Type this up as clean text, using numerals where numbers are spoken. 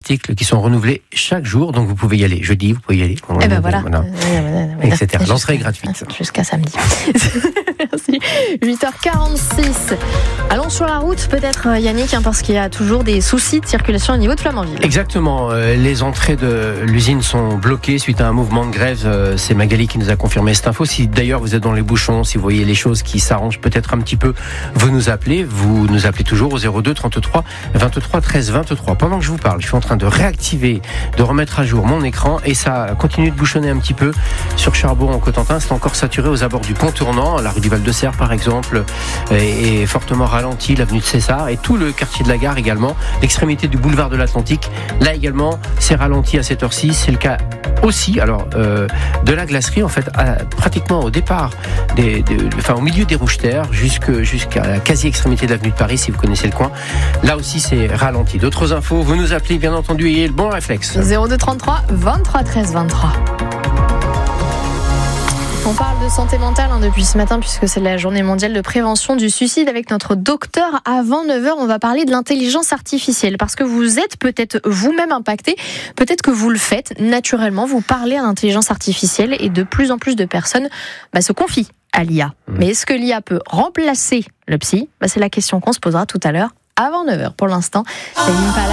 articles qui sont renouvelés chaque jour, donc vous pouvez y aller. Jeudi, vous pouvez y aller. Et ben voilà. Etc. L'entrée est gratuite. Jusqu'à samedi. Merci. 8h46. Allons sur la route, peut-être Yannick, parce qu'il y a toujours des soucis de circulation au niveau de Flamanville. Exactement. Les entrées de l'usine sont bloquées suite à un mouvement de grève. C'est Magali qui nous a confirmé cette info. Si d'ailleurs vous êtes dans les bouchons, si vous voyez les choses qui s'arrangent peut-être un petit peu, vous nous appelez. Vous nous appelez toujours au 02 33 23 13 23. Pendant que je vous parle, je suis en train de réactiver, de remettre à jour mon écran et ça continue de bouchonner un petit peu sur Cherbourg en Cotentin. C'est encore saturé aux abords du pont tournant. La rue du Val-de-Serre par exemple est fortement ralentie. L'avenue de César et tout le quartier de la Gare également. L'extrémité du boulevard de l'Atlantique, là également, c'est ralenti à cette heure-ci. C'est le cas aussi, alors de la glacerie en fait, pratiquement au départ, au milieu des Rouges-Terres jusqu'à la quasi-extrémité de l'avenue de Paris, si vous connaissez le coin. Là aussi, c'est ralenti. D'autres infos, vous nous appelez, bien entendu, ayez le bon réflexe. 02 33 23 13 23. On parle de santé mentale depuis ce matin puisque c'est la journée mondiale de prévention du suicide avec notre docteur. Avant 9h, on va parler de l'intelligence artificielle parce que vous êtes peut-être vous-même impacté, peut-être que vous le faites naturellement, vous parlez à l'intelligence artificielle et de plus en plus de personnes se confient à l'IA. Mais est-ce que l'IA peut remplacer le psy ? C'est la question qu'on se posera tout à l'heure avant 9h. Pour l'instant, c'est